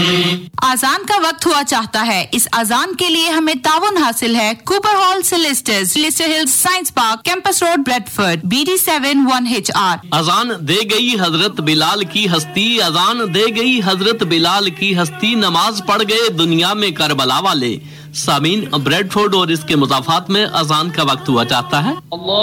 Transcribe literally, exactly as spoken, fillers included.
आजान का वक्त हुआ चाहता है। इस आजान के लिए हमें ताउन हासिल है Cooper hall सिलिस्टर्स, Leicester hills science park, campus road, Bradford, B D seven one H R. अजान दे गई हजरत बिलाल की हस्ती, अजान दे गई हजरत बिलाल की हस्ती, नमाज पढ़ गए दुनिया में करबला वाले। सामीन, ब्रेडफोर्ड और इसके मुजाफात में अजान का वक्त हुआ चाहता है।